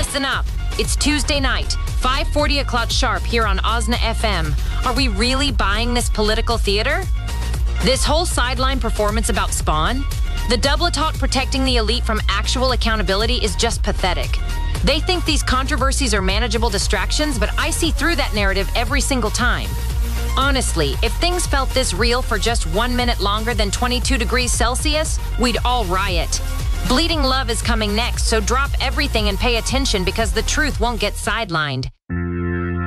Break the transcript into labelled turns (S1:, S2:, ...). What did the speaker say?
S1: Listen up. It's Tuesday night, 5:40 o'clock sharp here on Osna FM. Are we really buying this political theater? This whole sideline performance about Spawn? The double talk protecting the elite from actual accountability is just pathetic. They think these controversies are manageable distractions, but I see through that narrative every single time. Honestly, if things felt this real for just 1 minute longer than 22 degrees Celsius, we'd all riot. Bleeding Love is coming next, so drop everything and pay attention because the truth won't get sidelined.